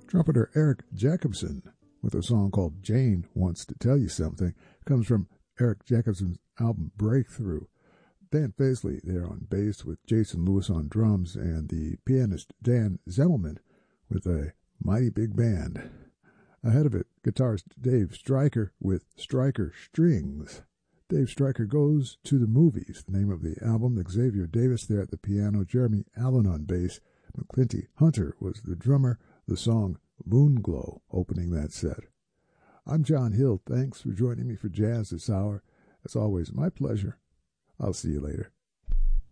Trumpeter Eric Jacobson with a song called Jane Wants to Tell You Something comes from Eric Jacobson's album Breakthrough. Dan Paisley there on bass with Jason Lewis on drums and the pianist Dan Zemmelman with a mighty big band. Ahead of it, guitarist Dave Stryker with Stryker Strings. Dave Stryker Goes to the Movies, the name of the album. Xavier Davis there at the piano, Jeremy Allen on bass, McClinty Hunter was the drummer. The song Moonglow opening that set. I'm John Hill. Thanks for joining me for Jazz this hour. As always, my pleasure. I'll see you later.